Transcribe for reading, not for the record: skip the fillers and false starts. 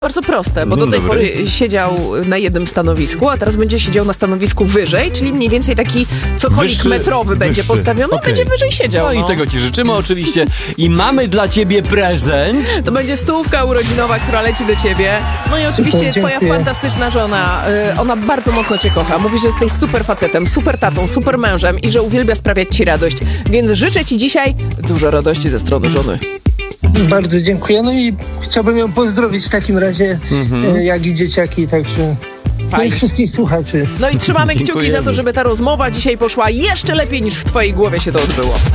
Bardzo proste, bo do tej pory siedział na jednym stanowisku, a teraz będzie siedział na stanowisku wyżej, czyli mniej więcej taki cokolik metrowy będzie postawiony, będzie wyżej siedział. No i tego ci życzymy oczywiście. I mamy dla ciebie prezent. To będzie stówka urodzinowa, która leci do ciebie. No i oczywiście twoja fantastyczna żona, ona bardzo mocno cię kocha. Mówi, że jesteś super facetem, super tatą, super mężem i że uwielbia sprawiać ci radość. Więc życzę ci dzisiaj dużo radości ze strony żony. Bardzo dziękuję. No i chciałbym ją pozdrowić w takim razie, jak i dzieciaki, także no i wszystkich słuchaczy. No i trzymamy kciuki za to, żeby ta rozmowa dzisiaj poszła jeszcze lepiej niż w twojej głowie się to odbyło.